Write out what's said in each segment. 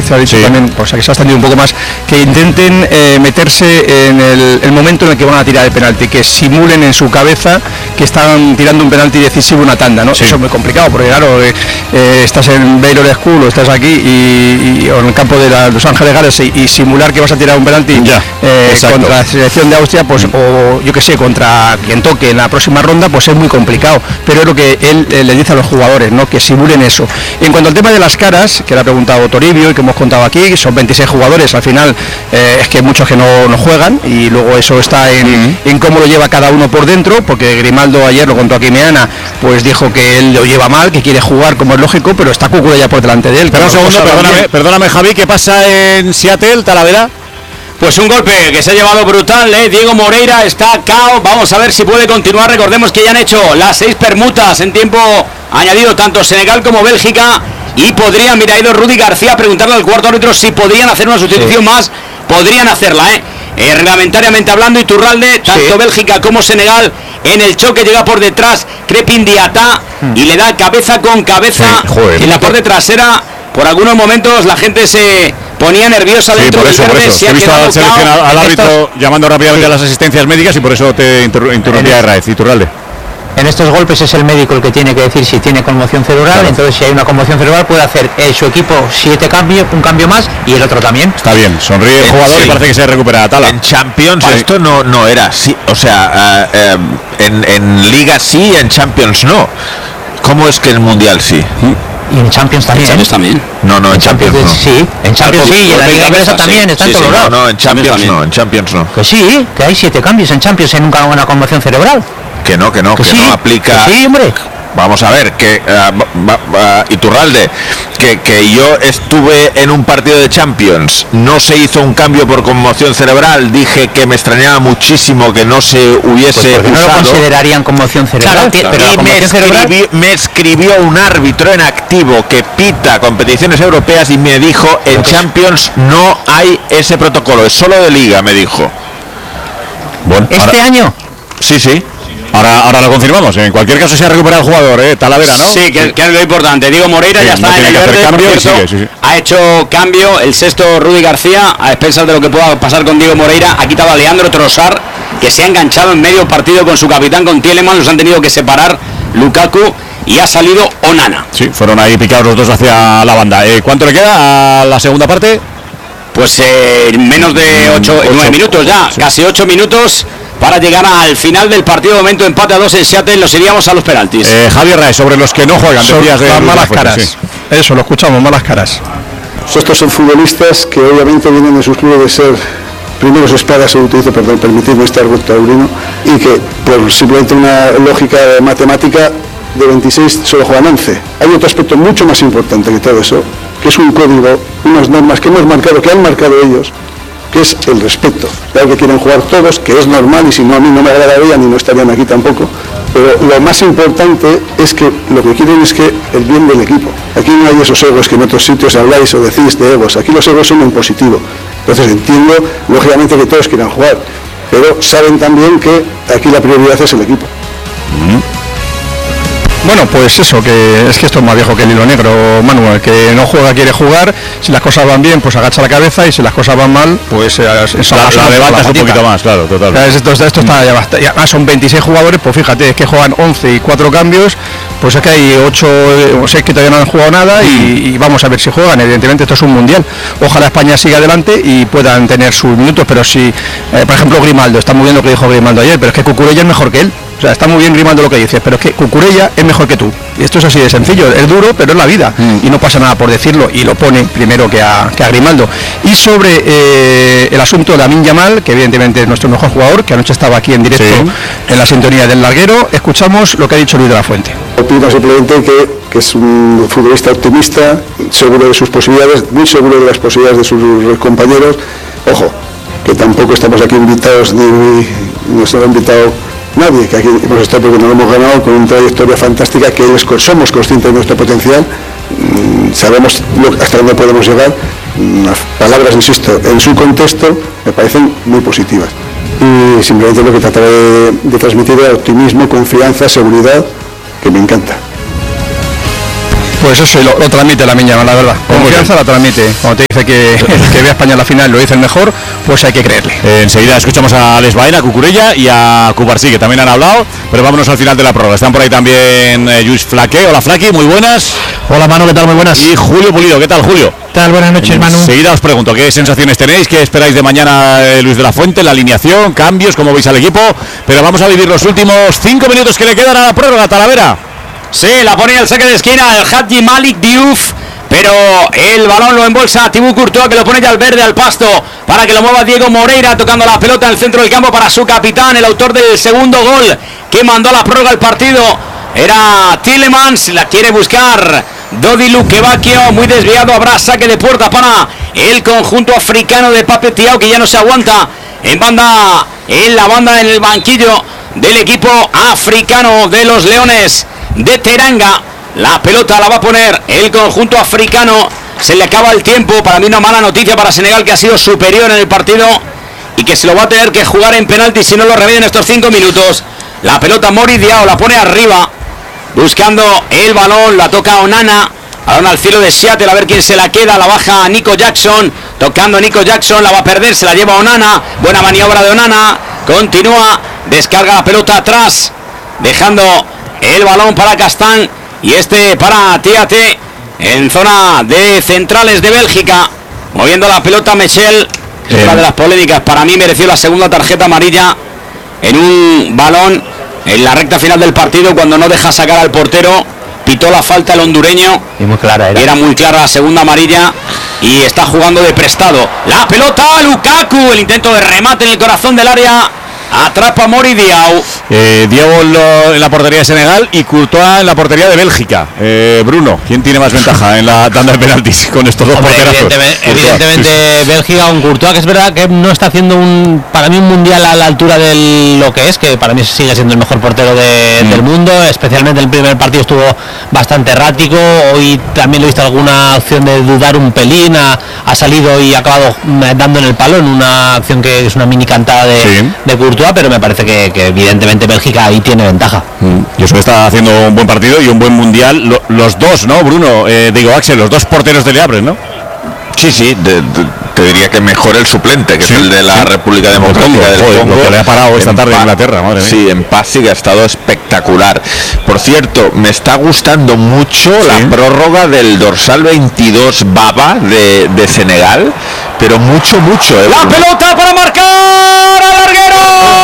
se ha dicho también, pues que se ha extendido un poco más, que intenten meterse en el momento en el que van a tirar el penalti, que simulen en su cabeza que están tirando un penalti decisivo, una tanda, ¿no? Eso es muy complicado, porque claro, estás en Baylor School o estás aquí o en el campo de Los Ángeles Gales y simular que vas a tirar un penalti contra la selección de Austria, pues o yo que sé, contra quien toque en la próxima ronda, pues es muy complicado, pero es lo que él le dice a los jugadores, ¿no? Que simulen eso. Y en cuanto al tema de las caras, que le ha preguntado Toribio y que hemos contado aquí, son 26 jugadores, al final es que hay muchos que no juegan, y luego eso está en cómo lo lleva cada uno por dentro, porque Grimaldo ayer lo contó aquí Meana, pues dijo que él lo lleva mal, que quiere jugar como es lógico, pero está Cucurella por delante de él. Pero un segundo, perdóname Javi, ¿qué pasa en Seattle, Talavera? Pues un golpe que se ha llevado brutal, Diego Moreira está cao, vamos a ver si puede continuar. Recordemos que ya han hecho las 6 permutas en tiempo añadido, tanto Senegal como Bélgica, y podrían, mira, ha ido Rudy García a preguntarle al cuarto árbitro si podrían hacer una sustitución más, podrían hacerla, reglamentariamente hablando. Iturralde, tanto Bélgica como Senegal, en el choque llega por detrás Crepin Diatá y le da cabeza con cabeza en la parte trasera. Por algunos momentos la gente se ponía nerviosa dentro del verde. He visto al árbitro llamando rápidamente a las asistencias médicas y por eso te interrumpía Raez. Iturralde. En estos golpes es el médico el que tiene que decir si tiene conmoción cerebral, entonces si hay una conmoción cerebral puede hacer su equipo 7 cambios, un cambio más y el otro también. Está bien, sonríe el jugador y parece que se recupera. Tala. En Champions esto no era así, o sea, en Liga sí, en Champions no. ¿Cómo es que en Mundial sí? Y en Champions también. No, en Champions no. Sí, en Champions sí, y en la Liga Inglesa también, está en todos lados. No, en Champions no. Pues sí, que hay 7 cambios en Champions en una conmoción cerebral. Que no aplica. Sí, hombre. Vamos a ver, que Iturralde, que yo estuve en un partido de Champions, no se hizo un cambio por conmoción cerebral, dije que me extrañaba muchísimo que no se hubiese usado. No lo considerarían conmoción cerebral. Claro, pero me escribió un árbitro en activo que pita competiciones europeas y me dijo, en Champions no hay ese protocolo, es solo de Liga, me dijo. Bueno, ¿este año? Sí. Ahora lo confirmamos. En cualquier caso se ha recuperado el jugador, Talavera, ¿no? Sí, que es lo importante. Diego Moreira ya está en el verde, cambio, ha hecho cambio el sexto Rudy García, a expensas de lo que pueda pasar con Diego Moreira. Ha quitado a Leandro Trossard, que se ha enganchado en medio partido con su capitán, con Tielemans. Los han tenido que separar Lukaku y ha salido Onana. Sí, fueron ahí picados los dos hacia la banda. ¿Cuánto le queda a la segunda parte? Pues menos de 9 minutos ya, casi 8 minutos para llegar al final del partido. De momento empate a 2 en Seattle, nos iríamos a los penaltis. Javier Raez, sobre los que no juegan, decías de las malas caras. Sí. Eso, lo escuchamos, malas caras. Estos son futbolistas que obviamente vienen de sus clubes de ser primeros espadas, permitidme este argot taurino, y que por simplemente una lógica matemática de 26 solo juegan 11. Hay otro aspecto mucho más importante que todo eso, que es un código, unas normas que hemos marcado, que han marcado ellos, que es el respeto. Claro que quieren jugar todos, que es normal, y si no a mí no me agradaría ni no estarían aquí tampoco, pero lo más importante es que lo que quieren es que el bien del equipo. Aquí no hay esos egos que en otros sitios habláis o decís de egos, aquí los egos son en positivo. Entonces entiendo lógicamente que todos quieran jugar, pero saben también que aquí la prioridad es el equipo. Bueno, pues eso, que es que esto es más viejo que el hilo negro, Manuel, que no juega quiere jugar, si las cosas van bien, pues agacha la cabeza, y si las cosas van mal, pues la levantas un poquito más, claro, total. Esto está ya son 26 jugadores, pues fíjate, es que juegan 11 y 4 cambios, pues es que hay 8 o 6 que todavía no han jugado nada, y vamos a ver si juegan. Evidentemente esto es un mundial, ojalá España siga adelante y puedan tener sus minutos, pero si, por ejemplo, Grimaldo, está muy bien lo que dijo Grimaldo ayer, pero es que Cucurella es mejor que él. O sea, está muy bien Grimaldo lo que dices, pero es que Cucurella es mejor que tú. Y esto es así de sencillo, es duro, pero es la vida. Y no pasa nada por decirlo, y lo pone primero que a Grimaldo. Y sobre el asunto de Lamine Yamal, que evidentemente es nuestro mejor jugador, que anoche estaba aquí en directo en la sintonía del larguero, escuchamos lo que ha dicho Luis de la Fuente. Opino simplemente que es un futbolista optimista, seguro de sus posibilidades, muy seguro de las posibilidades de sus compañeros. Ojo, que tampoco estamos aquí invitados, ni nos ha invitado nadie, que aquí hemos estado porque nos lo hemos ganado con una trayectoria fantástica, que somos conscientes de nuestro potencial, sabemos hasta dónde podemos llegar. Las palabras, insisto, en su contexto me parecen muy positivas, y simplemente lo que trataba de transmitir era optimismo, confianza, seguridad, que me encanta. Pues eso lo transmite la miña, la verdad. Confianza la transmite. Cuando te dice que ve a España en la final, lo dice el mejor, pues hay que creerle. Enseguida escuchamos a Alex Baena, a Cucurella y a Cubarsí, que también han hablado, pero vámonos al final de la prórroga. Están por ahí también Lluís Flaque. Hola Flaque, muy buenas. Hola Manu, ¿qué tal? Muy buenas. Y Julio Pulido, ¿qué tal Julio? ¿Qué tal? Buenas noches, Manu. Enseguida os pregunto, ¿qué sensaciones tenéis? ¿Qué esperáis de mañana, Luis de la Fuente? La alineación, cambios, ¿cómo veis al equipo? Pero vamos a vivir los últimos 5 minutos que le quedan a la prórroga, Talavera. Sí, la pone el saque de esquina el Hadji Malik Diouf, pero el balón lo embolsa Thibaut Courtois, que lo pone ya al verde, al pasto, para que lo mueva Diego Moreira, tocando la pelota en el centro del campo para su capitán, el autor del segundo gol que mandó a la prórroga el partido. Era Tielemans, la quiere buscar Dodi Lukebakio, muy desviado, habrá saque de puerta para el conjunto africano de Pape Thiaw, que ya no se aguanta en la banda en el banquillo del equipo africano de los Leones de Teranga. La pelota la va a poner el conjunto africano. Se le acaba el tiempo. Para mí una mala noticia para Senegal, que ha sido superior en el partido y que se lo va a tener que jugar en penalti si no lo remedia en estos 5 minutos. La pelota Mori Diao la pone arriba, buscando el balón. La toca Onana, balón al cielo de Seattle, a ver quién se la queda. La baja Nico Jackson, tocando Nico Jackson, la va a perder, se la lleva Onana. Buena maniobra de Onana, continúa, descarga la pelota atrás, dejando el balón para Castán y para Tiate en zona de centrales de Bélgica, moviendo la pelota Michel. Es una de las polémicas. Para mí mereció la segunda tarjeta amarilla en un balón en la recta final del partido, cuando no deja sacar al portero. Pitó la falta el hondureño y muy clara era muy clara la segunda amarilla, y está jugando de prestado. La pelota a Lukaku, el intento de remate en el corazón del área, atrapa Mori Diao. Diego en la portería de Senegal y Courtois en la portería de Bélgica. Bruno, ¿quién tiene más ventaja en la tanda de penaltis con estos dos porterazos? Evidentemente Bélgica, un Courtois que es verdad que no está haciendo para mí un mundial a la altura de lo que es, que para mí sigue siendo el mejor portero del mundo. Especialmente el primer partido estuvo bastante errático. Hoy también le he visto alguna opción de dudar un pelín, ha salido y ha acabado dando en el palo en una acción que es una mini cantada de Courtois, pero me parece que evidentemente Bélgica ahí tiene ventaja. Y eso está haciendo un buen partido y un buen mundial. Los dos, ¿no, Bruno? Digo, Axel, los dos porteros de Le Havre, ¿no? Sí, te diría que mejor el suplente, que es el de la República Democrática del Congo. Lo que le ha parado esta tarde en Inglaterra, madre mía. Sí, en Passy, que ha estado espectacular. Por cierto, me está gustando mucho la prórroga del dorsal 22 Baba de Senegal, pero mucho. La pelota para marcar al larguero.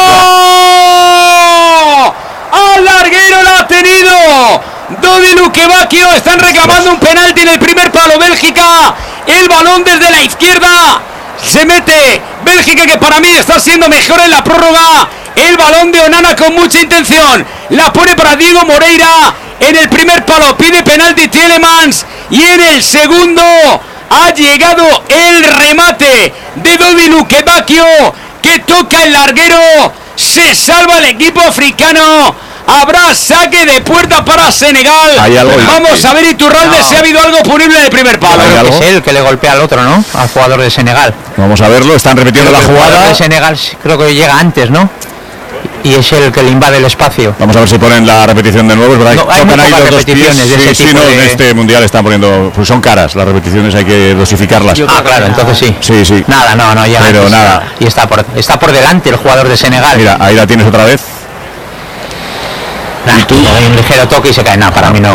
Al larguero la ha tenido Dodi Lukebakio. Están reclamando un penalti en el primer palo Bélgica. El balón desde la izquierda se mete Bélgica, que para mí está siendo mejor en la prórroga. El balón de Onana con mucha intención, la pone para Diego Moreira. En el primer palo pide penalti Tielemans, y en el segundo ha llegado el remate de Dodi Lukebakio, que toca el larguero. Se salva el equipo africano. Habrá saque de puerta para Senegal. Vamos a ver, Iturralde, si ha habido algo punible en el primer palo. Es él que le golpea al otro, ¿no? Al jugador de Senegal. Vamos a verlo, están repitiendo la jugada. El jugador de Senegal creo que llega antes, ¿no? Y es el que le invade el espacio. Vamos a ver si ponen la repetición de nuevo. Es verdad, no, hay muy pocas repeticiones de ese tipo. En este mundial están poniendo, pues son caras las repeticiones, hay que dosificarlas. Claro, entonces sí. Sí. Nada, no llega. Pero antes, nada. Y está por delante el jugador de Senegal. Mira, ahí la tienes otra vez. Hay un ligero toque y se cae. Para mí no.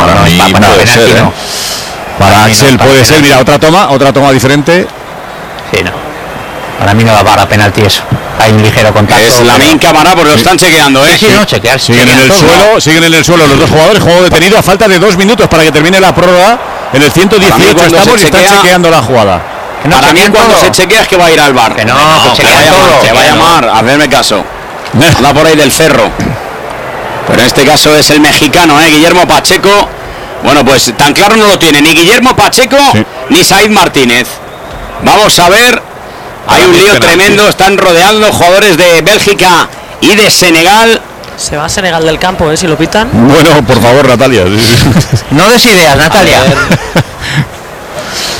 Para Axel puede ser. Mira, otra toma diferente. Sí, no. Para mí no va para penalti eso. Hay un ligero contacto. Es Lamine Camara, porque lo están chequeando, ¿eh? Sí, no, chequear. Siguen en el suelo los dos jugadores. Juego detenido a falta de 2 minutos para que termine la prórroga. En el 118 estamos y están chequeando la jugada. Para mí cuando se chequea es que va a ir al bar. Que no, que chequea todo. Te va a llamar, hazme caso. Anda por ahí del cerro. Pero en este caso es el mexicano, Guillermo Pacheco. Bueno, pues tan claro no lo tiene ni Guillermo Pacheco ni Said Martínez. Vamos a ver. Hay un lío tremendo. Están rodeando jugadores de Bélgica y de Senegal. Se va a Senegal del campo, si lo pitan. Bueno, por favor, Natalia. No des ideas, Natalia.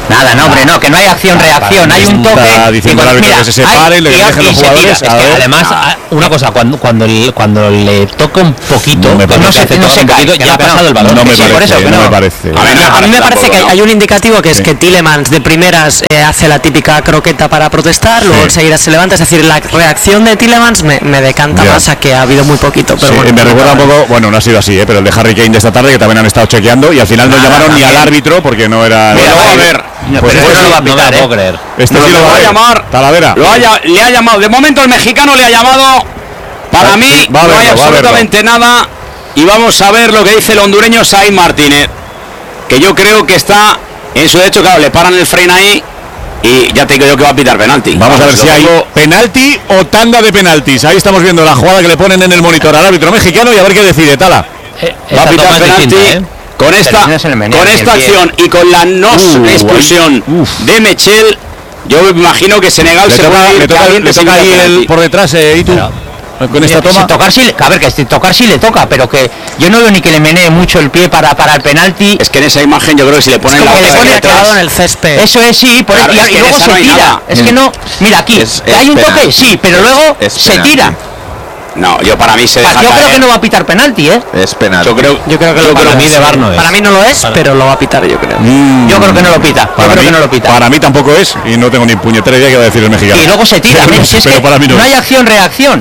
Nada, no, hombre, no, que no hay acción-reacción, hay un toque. Está diciendo el árbitro que se separen, le dejen los jugadores. Además, una cosa, cuando le toca un poquito, no se cae, ya ha pasado el balón. No me parece. A mí me parece que hay un indicativo que es que Tielemans de primeras hace la típica croqueta para protestar, luego enseguida se levanta, es decir, la reacción de Tielemans me decanta más a que ha habido muy poquito. Pero bueno, me recuerda un poco, bueno, no ha sido así, pero el de Harry Kane de esta tarde, que también han estado chequeando y al final no llamaron ni al árbitro porque no era. A ver. Pues pero no lo va a pitar, no creer. Este sí lo va a llamar. Talavera. Le ha llamado. De momento el mexicano le ha llamado. Para mí no hay absolutamente nada. Y vamos a ver lo que dice el hondureño Said Martínez, que yo creo que está en su derecho. Claro, le paran el freno ahí y ya te digo yo que va a pitar penalti. Vamos a ver si hay penalti o tanda de penaltis. Ahí estamos viendo la jugada que le ponen en el monitor al árbitro mexicano y a ver qué decide. Tala. Va a pitar penalti. Con esta acción y con la no expulsión de Mechel, yo me imagino que Senegal se puede ir le toca ahí por detrás, y tú. Con esta toma. Tocar sí, a ver, que tocar sí le toca, pero que yo no veo ni que le menee mucho el pie para el penalti. Es que en esa imagen yo creo que si le ponen clavado en el césped. Eso es, sí, por claro, y luego se tira. Es que no, mira aquí, hay un toque, sí, pero luego se tira. No, yo para mí se deja yo creo que no va a pitar penalti, Es penalti. Yo creo que para mí de VAR no es. Para mí no lo es, pero lo va a pitar, yo creo. Yo creo que no lo pita. Para mí tampoco es y no tengo ni puñetera idea que va a decir el mexicano. Y luego se tira, pero para mí no hay acción-reacción.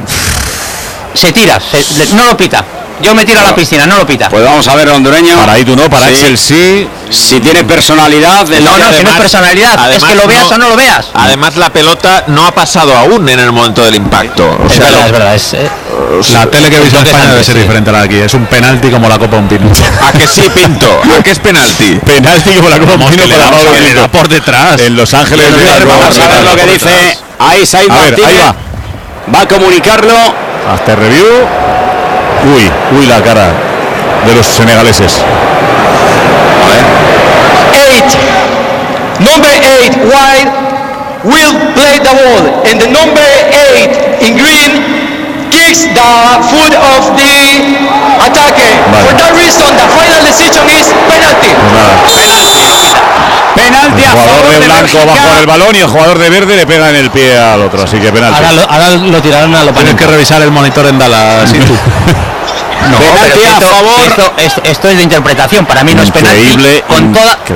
Se tira, no lo pita. Yo me tiro a la piscina, no lo pita. Pues vamos a ver el hondureño. Para ahí tú no, para Axel sí. Si tiene personalidad. No, si no es personalidad, además, es que lo veas o no lo veas. Además la pelota no ha pasado aún en el momento del impacto. Es verdad. La tele que veis en España debe ser diferente a la de aquí. Es un penalti como la Copa un Pino. ¿A que sí, Pinto? ¿A qué es penalti? Penalti como la Copa un Pino, le da por detrás. En Los Ángeles. Vamos a ver lo que dice ahí Said Martínez. Ahí va a comunicarlo. Hasta el review. Uy, la cara de los senegaleses. A ver. 8, number 8 wide will play the ball, and the number 8 in green kicks the foot of the attacker. For that reason, the final decision is penalty. Penalti a favor. El jugador de blanco va a jugar el balón y el jugador de verde le pega en el pie al otro, así que penalti. Ahora lo tiraron a lo Tienes que revisar el monitor en Dallas. ¿Sí? No, penalti a favor. Esto es de interpretación, para mí no es penalti. Con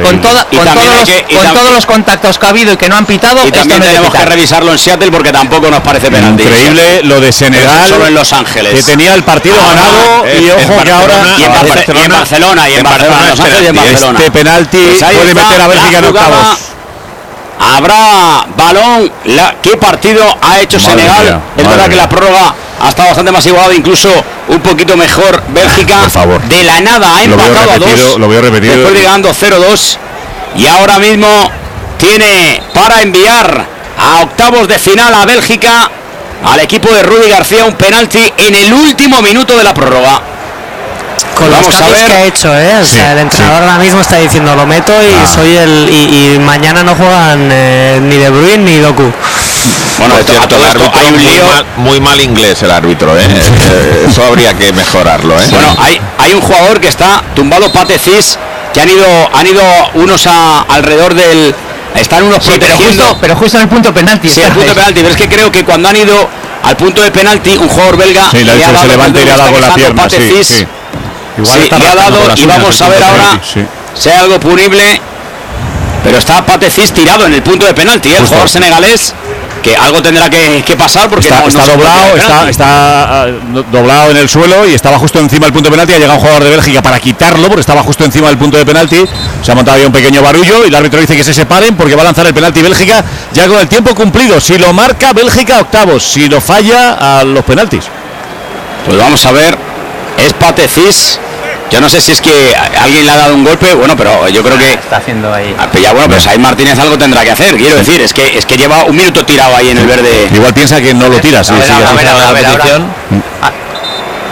todos los contactos que ha habido y que no han pitado. Y también tenemos que revisarlo en Seattle porque tampoco nos parece penalti. Increíble lo de Senegal. Solo en Los Ángeles. Que tenía el partido ganado y ojo que ahora. Y en Barcelona. Los Ángeles y en Barcelona. Este penalti puede meter a Bélgica en octavos. Habrá balón. ¿Qué partido ha hecho Senegal? Es verdad que la prórroga ha estado bastante más igualado, incluso un poquito mejor Bélgica. Por favor. De la nada ha empatado a 2. Lo veo repetido. Después llegando 0-2. Y ahora mismo tiene para enviar a octavos de final a Bélgica, al equipo de Rudy García, un penalti en el último minuto de la prórroga. Con los cambios que ha hecho, o sea, el entrenador ahora mismo está diciendo lo meto y soy y mañana no juegan ni De Bruyne ni Doku. Bueno, el árbitro hay un lío muy mal inglés el árbitro, eso habría que mejorarlo, Bueno, hay un jugador que está tumbado, Pate Cis, que han ido unos alrededor del. Están unos protegiendo. Pero justo en el punto penalti. Sí, el punto penalti, pero es que creo que cuando han ido al punto de penalti, un jugador belga le ha se levanta y le ha dado con la pierna. Sí. Igual le ha dado y vamos a ver ahora si hay algo punible, pero está Pate Cis tirado en el punto de penalti, el jugador senegalés, que algo tendrá que pasar porque está doblado en el suelo y estaba justo encima del punto de penalti. Ha llegado un jugador de Bélgica para quitarlo porque estaba justo encima del punto de penalti. Se ha montado ya un pequeño barullo y el árbitro dice que se separen porque va a lanzar el penalti Bélgica ya con el tiempo cumplido. Si lo marca Bélgica, octavos; si lo falla, a los penaltis. Pues vamos a ver. Es Pate Cis. Yo no sé si es que alguien le ha dado un golpe, bueno, pero yo creo que está haciendo ahí. Pero Said Martínez algo tendrá que hacer. Quiero decir, es que lleva un minuto tirado ahí en el verde. Igual piensa que no lo tira.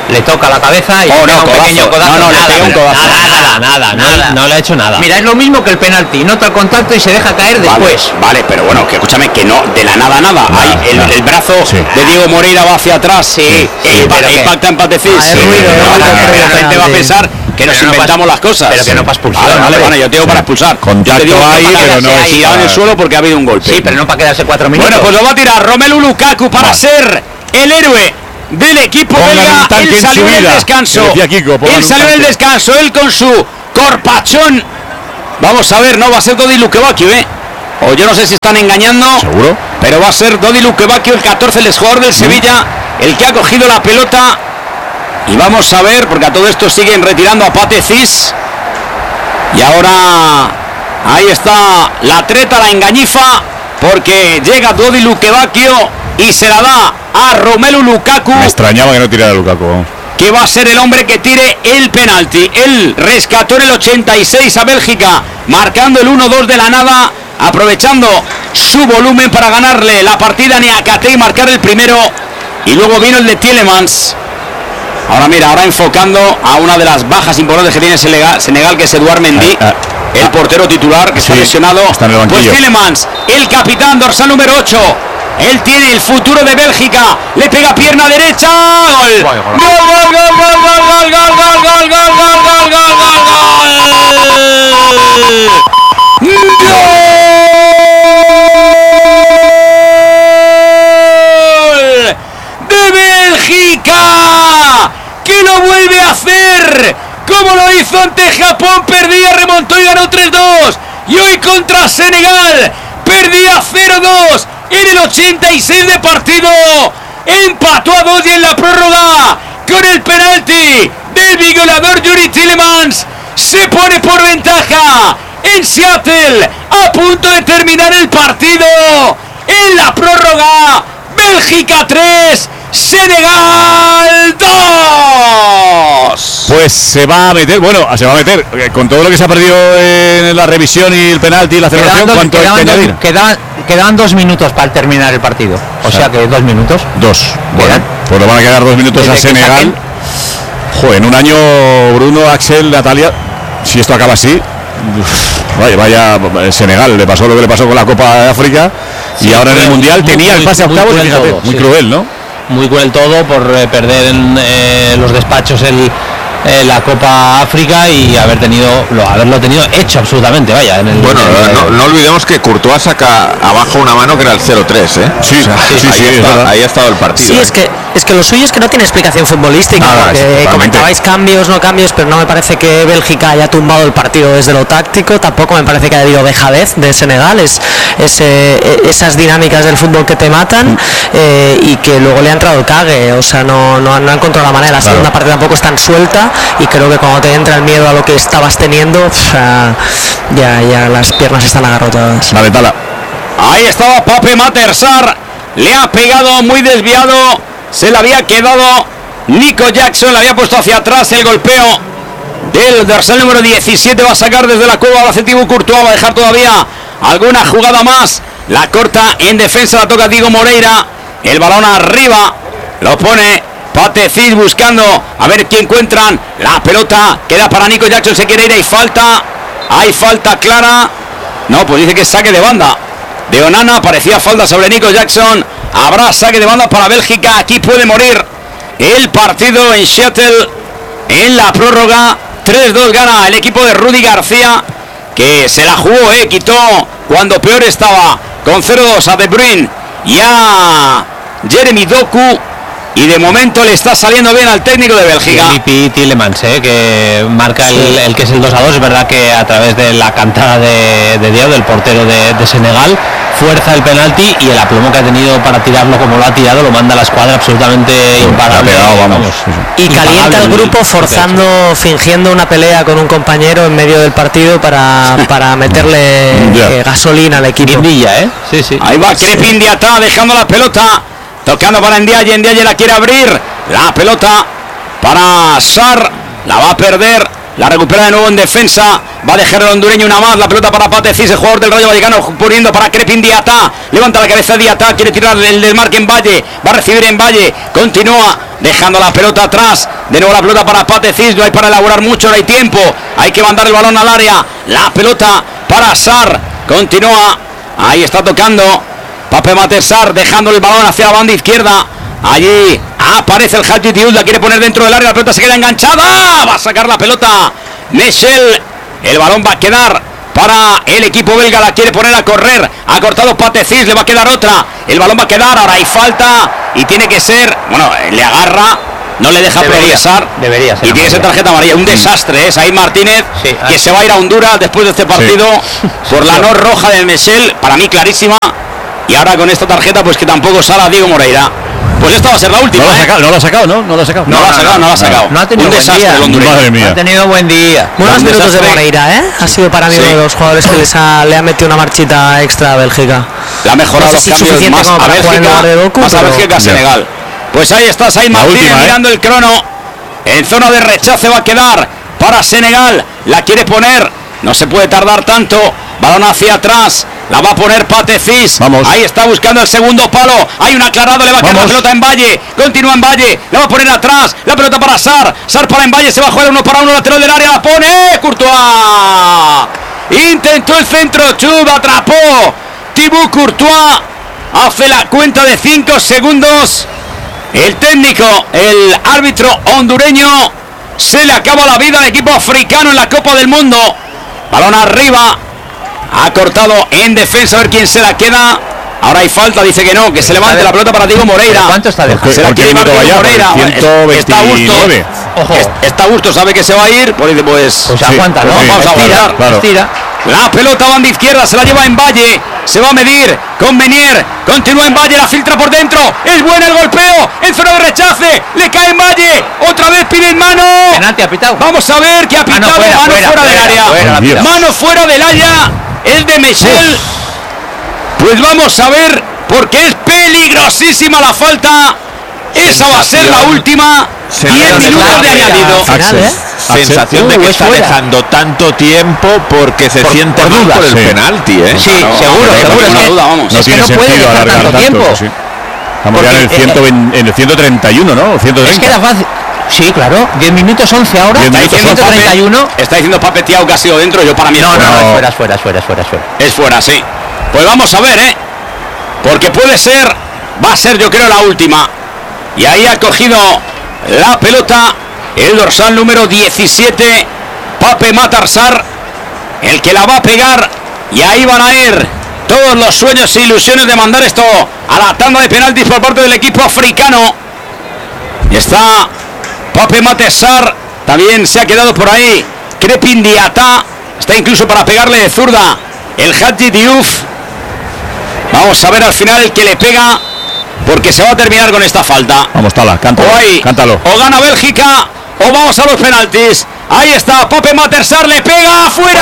le toca la cabeza y le pega un pequeño codazo. No, le pega un codazo. Nada. No le ha hecho nada. Mira, es lo mismo que el penalti, nota el contacto y se deja caer después. Vale, pero bueno, que escúchame, que no, de la nada. El brazo de Diego Moreira va hacia atrás, impacta en Patecís. La gente va a pensar que nos inventamos las cosas. Pero que no para expulsar. Vale, yo te digo para expulsar. Contacto ahí, pero no es tirado en el suelo porque ha habido un golpe. Sí, pero no para quedarse 4 minutos. Bueno, pues lo va a tirar Romelu Lukaku para ser el héroe del equipo belga. Él salió en el descanso. Él salió en el descanso, él con su corpachón. Vamos a ver, no va a ser Dodi Lukebakio, o yo no sé si están engañando. ¿Seguro? Pero va a ser Dodi Lukebakio, el 14, el jugador del Sevilla, el que ha cogido la pelota. Y vamos a ver, porque a todo esto siguen retirando a Patecís. Y ahora ahí está la treta, la engañifa, porque llega Dodi Lukebakio y se la da a Romelu Lukaku. Me extrañaba que no tirara Lukaku. Que va a ser el hombre que tire el penalti. Él rescató en el 86 a Bélgica, marcando el 1-2 de la nada, aprovechando su volumen para ganarle la partida a Niakate y marcar el primero. Y luego vino el de Tielemans. Ahora enfocando a una de las bajas importantes que tiene Senegal, que es Eduard Mendy, el portero titular, que está lesionado. Está en el banquillo. Pues Tielemans, el capitán dorsal número 8. Él tiene el futuro de Bélgica. Le pega pierna derecha. Gol. De Bélgica, que lo vuelve a hacer como lo hizo ante Japón. Perdía, remontó y ganó 3-2. Y hoy contra Senegal perdía 0-2 en el 86 de partido. Empató a 2 y en la prórroga con el penalti del violador Yuri Tielemans se pone por ventaja en Seattle, a punto de terminar el partido. En la prórroga, Bélgica 3, Senegal 2. Pues se va a meter, con todo lo que se ha perdido en la revisión y el penalti y la celebración, ¿cuánto hay que añadir? Quedaban 2 minutos para terminar el partido, o sea que 2 minutos. 2, bueno, pues le van a quedar 2 minutos a Senegal. Joder, en un año, Bruno, Axel, Natalia, si esto acaba así, vaya Senegal, le pasó lo que le pasó con la Copa de África, y ahora en el Mundial tenía el pase a octavos, fíjate, muy cruel, ¿no? Muy cruel todo por perder en los despachos la Copa África y haberlo tenido hecho absolutamente, vaya. No olvidemos que Courtois saca abajo una mano que era el 0-3, Sí, ahí ha estado el partido. Sí, es que lo suyo es que no tiene explicación futbolística, porque comentabais cambios, no cambios, pero no me parece que Bélgica haya tumbado el partido desde lo táctico, tampoco me parece que haya habido dejadez de Senegal, esas dinámicas del fútbol que te matan, y que luego le ha entrado el cague, o sea, no han encontrado la manera. La segunda parte tampoco es tan suelta, y creo que cuando te entra el miedo a lo que estabas teniendo, ya las piernas están agarrotadas. Vale, tala. Ahí estaba Pape Matar Sarr, le ha pegado muy desviado, se le había quedado Nico Jackson, le había puesto hacia atrás el golpeo del dorsal número 17, va a sacar desde la cueva, va a hacer Thibaut Courtois, va a dejar todavía alguna jugada más, la corta en defensa, la toca Diego Moreira, el balón arriba, lo pone Patecís buscando a ver quién encuentran, la pelota queda para Nico Jackson, se quiere ir, hay falta clara, no, pues dice que es saque de banda de Onana, parecía falta sobre Nico Jackson, habrá saque de banda para Bélgica, aquí puede morir el partido en Seattle, en la prórroga, 3-2 gana el equipo de Rudy García, que se la jugó, quitó cuando peor estaba, con 0-2 a De Bruyne y a Jeremy Doku, y de momento le está saliendo bien al técnico de Bélgica. Filipe Tielemans, que marca el que es el 2-2. Es verdad que a través de la cantada de Diao, del portero de Senegal, fuerza el penalti, y el aplomo que ha tenido para tirarlo como lo ha tirado lo manda a la escuadra absolutamente imparable. Y calienta el grupo fingiendo una pelea con un compañero en medio del partido para meterle gasolina al equipo. Sí. Ahí va Crepin Diatá dejando la pelota, tocando para Ndiaye la quiere abrir, la pelota para Sarr, la va a perder, La recupera de nuevo en defensa. Va a dejar el hondureño una más. La pelota para Pate Cis, el jugador del Rayo Vallecano, poniendo para Crepin Diatá. Levanta la cabeza de Diatá. Quiere tirar el desmarque en Valle. Va a recibir en Valle. Continúa dejando la pelota atrás. De nuevo la pelota para Pate Cis. No hay para elaborar mucho. No hay tiempo. Hay que mandar el balón al área. La pelota para Sar. Continúa. Ahí está tocando Pape Matar Sarr, dejando el balón hacia la banda izquierda. Allí aparece el Hadji Diouf, la quiere poner dentro del área, la pelota se queda enganchada, va a sacar la pelota Michel, el balón va a quedar para el equipo belga, la quiere poner a correr, ha cortado Pate Cis, le va a quedar otra, el balón va a quedar, ahora hay falta y tiene que ser, bueno, le agarra, no le deja progresar, debería ser, y tiene que ser tarjeta amarilla, un desastre, Said Martínez, sí, que se va a ir a Honduras después de este partido, por la no roja de Michel, para mí clarísima, y ahora con esta tarjeta pues que tampoco sale Diego Moreira. Pues esta va a ser la última. No lo ha sacado. No lo ha sacado. No ha tenido un buen desastre día. el hondureño. Madre mía. Ha tenido buen día. Buenos minutos de Moreira, ¿eh? Ha sido para mí uno de los jugadores que le ha metido una marchita extra a Bélgica. Le ha mejorado No sé los si cambios suficiente más como a para jugar en lugar de Bélgica, Doku, más a pero- Bélgica a Senegal. Pues ahí está Said Martínez última, mirando el crono. En zona de rechace va a quedar para Senegal. La quiere poner. No se puede tardar tanto. Balón hacia atrás. La va a poner Pate Cis. Vamos. Ahí está buscando el segundo palo. Hay un aclarado. Le va a quedar la pelota en Valle. Continúa en Valle. La va a poner atrás. La pelota para Sar. Sar para en Valle. Se va a jugar 1-1 lateral del área. La pone Courtois. Intentó el centro. Chub atrapó. Thibaut Courtois. Hace la cuenta de 5 segundos. El técnico, el árbitro hondureño, se le acaba la vida al equipo africano en la Copa del Mundo. Balón arriba. Ha cortado en defensa, a ver quién se la queda. Ahora hay falta, dice que no, que se levante la pelota para Diego Moreira. ¿Cuánto está dejando? Se la quiere llevar Diego Moreira. 129. Ojo. Está a gusto, sabe que se va a ir. Pues dice, Pues aguanta, ¿no? vamos a aguantar. Claro. Estira. La pelota banda izquierda, se la lleva en Valle. Se va a medir con Menier. Continúa en Valle, la filtra por dentro. Es bueno el golpeo. En zona de rechace. Le cae en Valle. Otra vez pide en mano. Penalti ha pitado. Vamos a ver qué ha pitado. Mano fuera del área. fuera. Mano fuera del área. El de Michel. Pues vamos a ver, porque es peligrosísima la falta. Esa va a ser la última. 10 minutos de añadido. Sensación de que está dejando tanto tiempo porque se siente mal por el penalti, ¿eh? Sí, seguro. No Es que duda, vamos. No es que tiene no puede sentido dejar alargar tanto tiempo. sí. Estamos ya en el, 120, en el 131, ¿no? 130. Es que era fácil. Sí, claro. 10 minutos 11 ahora. 10 minutos 131. Está diciendo Pape Thiaw que ha sido dentro. Yo para mí No, es fuera. es fuera. Es fuera, sí. Pues vamos a ver, porque puede ser, va a ser yo creo la última. Y ahí ha cogido la pelota el dorsal número 17, Pape Matar Sarr, el que la va a pegar. Y ahí van a ir todos los sueños e ilusiones de mandar esto a la tanda de penaltis por parte del equipo africano. Y está Pape Matar Sarr, también se ha quedado por ahí Crepin Diatá, está incluso para pegarle de zurda el Hadji Diouf. Vamos a ver al final el que le pega, porque se va a terminar con esta falta. Vamos, Tala, cántalo. O gana Bélgica o vamos a los penaltis. Ahí está Pape Matar Sarr, le pega afuera.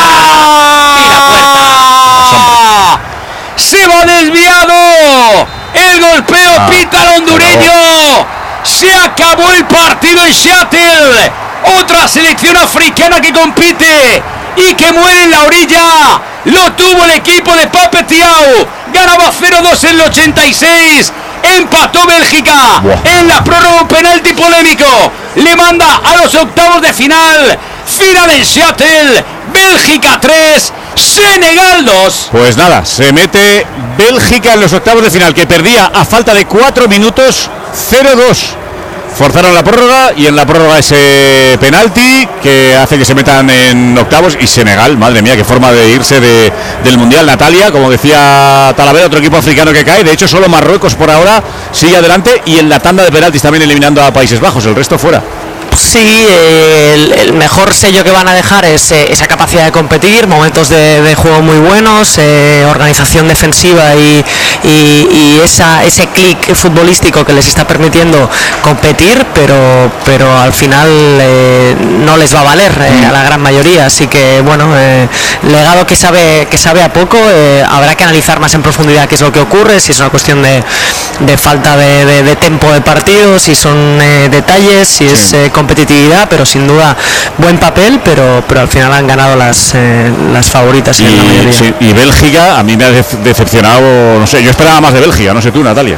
Se va desviado. El golpeo pita al hondureño. Se acabó el partido en Seattle. Otra selección africana que compite y que muere en la orilla. Lo tuvo el equipo de Pape Thiaw. Ganaba 0-2 en el 86. Empató Bélgica en la prórroga, un penalti polémico. Le manda a los octavos de final. Final en Seattle. Bélgica 3, Senegal 2. Pues nada, se mete Bélgica en los octavos de final, que perdía a falta de 4 minutos 0-2. Forzaron la prórroga y en la prórroga ese penalti que hace que se metan en octavos. Y Senegal, madre mía, qué forma de irse del Mundial. Natalia, como decía Talavera, otro equipo africano que cae. De hecho, solo Marruecos por ahora sigue adelante y en la tanda de penaltis también eliminando a Países Bajos, el resto fuera. Sí, el mejor sello que van a dejar es esa capacidad de competir, momentos de juego muy buenos, organización defensiva y ese clic futbolístico que les está permitiendo competir, pero al final no les va a valer a la gran mayoría. Así que bueno, legado que sabe a poco. Habrá que analizar más en profundidad qué es lo que ocurre, si es una cuestión de falta de tempo de partido, si son detalles, si es competitividad, pero sin duda buen papel, pero al final han ganado las favoritas en la mayoría. Sí, y Bélgica a mí me ha decepcionado, no sé, yo esperaba más de Bélgica, no sé tú, Natalia.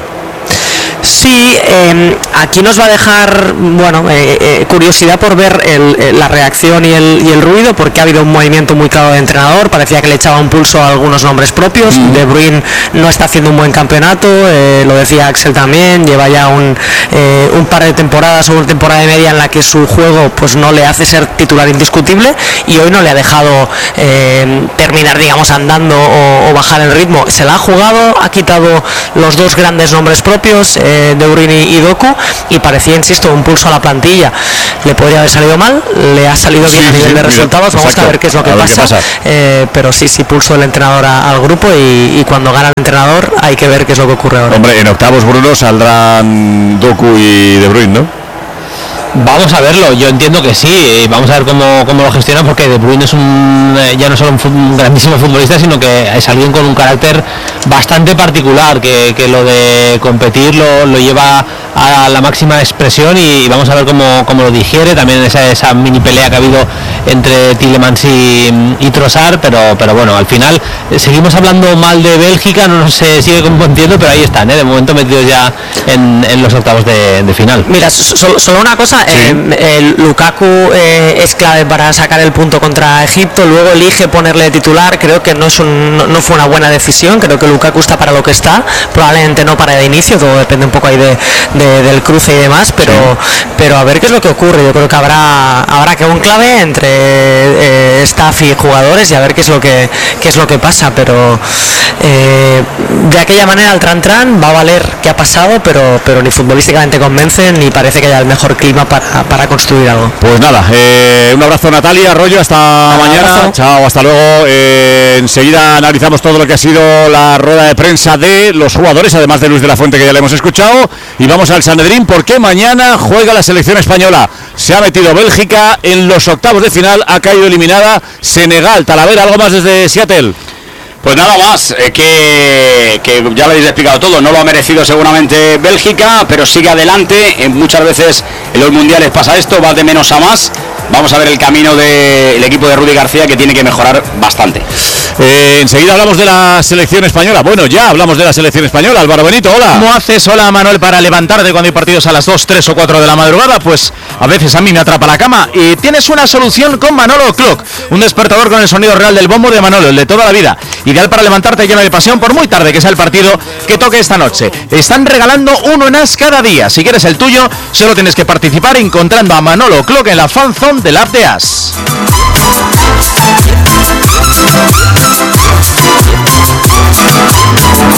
Sí, aquí nos va a dejar, bueno, curiosidad por ver la reacción y el ruido, porque ha habido un movimiento muy claro de entrenador. Parecía que le echaba un pulso a algunos nombres propios. De Bruyne no está haciendo un buen campeonato, lo decía Axel también, lleva ya un par de temporadas o una temporada y media en la que su juego pues no le hace ser titular indiscutible, y hoy no le ha dejado terminar, digamos, andando o bajar el ritmo. Se la ha jugado, ha quitado los dos grandes nombres propios, De Bruyne y Doku, y parecía, insisto, un pulso a la plantilla. Le podría haber salido mal, le ha salido bien a nivel de resultados. Vamos a ver qué es lo que pasa. Pero sí, pulso el entrenador al grupo, y cuando gana el entrenador hay que ver qué es lo que ocurre ahora. Hombre, en octavos, Bruno, saldrán Doku y De Bruyne, ¿no? Vamos a verlo, yo entiendo que sí, vamos a ver cómo lo gestiona, porque De Bruyne es ya no solo un grandísimo futbolista, sino que es alguien con un carácter bastante particular, que lo de competir lo lleva a la máxima expresión, y vamos a ver cómo lo digiere. También esa mini pelea que ha habido entre Tielemans y Trossard, pero bueno, al final seguimos hablando mal de Bélgica, no se sigue compitiendo, pero ahí están, de momento metidos ya en los octavos de final. Mira, solo una cosa. Lukaku es clave para sacar el punto contra Egipto, luego elige ponerle titular. Creo que no fue una buena decisión. Creo que Lukaku está para lo que está, probablemente no para el inicio, todo depende un poco ahí del cruce y demás, pero a ver qué es lo que ocurre. Yo creo que habrá que un clave entre staff y jugadores, y a ver qué es lo que pasa, pero de aquella manera el tran va a valer qué ha pasado, pero ni futbolísticamente convence, ni parece que haya el mejor clima para construir algo. Pues nada, un abrazo, Natalia Arroyo, hasta mañana. Abrazo. Chao, hasta luego. Enseguida analizamos todo lo que ha sido la rueda de prensa de los jugadores, además de Luis de la Fuente, que ya le hemos escuchado, y vamos al Sanedrín, porque mañana juega la selección española. Se ha metido Bélgica en los octavos de final, ha caído eliminada Senegal. Talavera, ¿algo más desde Seattle? Pues nada más, que ya lo habéis explicado todo. No lo ha merecido seguramente Bélgica, pero sigue adelante. Muchas veces en los mundiales pasa esto, va de menos a más. Vamos a ver el camino del equipo de Rudy García, que tiene que mejorar bastante. Enseguida hablamos de la selección española. Bueno, ya hablamos de la selección española. Álvaro Benito, hola. ¿Cómo haces, hola Manuel, para levantarte cuando hay partidos a las 2, 3 o 4 de la madrugada? Pues a veces a mí me atrapa la cama, y tienes una solución con Manolo Clock, un despertador con el sonido real del bombo de Manolo, el de toda la vida, ideal para levantarte lleno de pasión por muy tarde que sea el partido que toque esta noche. Están regalando uno en As cada día. Si quieres el tuyo, solo tienes que participar encontrando a Manolo Clock en la fanzone del app de As.